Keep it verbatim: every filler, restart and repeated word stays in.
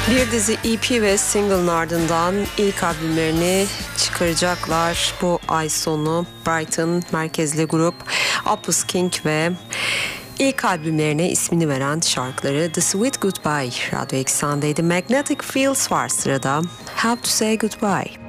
Bir dizi E P ve single'ın ardından ilk albümlerini çıkaracaklar. Bu ay sonu Brighton merkezli grup Opus King ve ilk albümlerine ismini veren şarkıları The Sweet Goodbye Radyo Eksen'deydi. Magnetic Fields var sırada. How to Say Goodbye.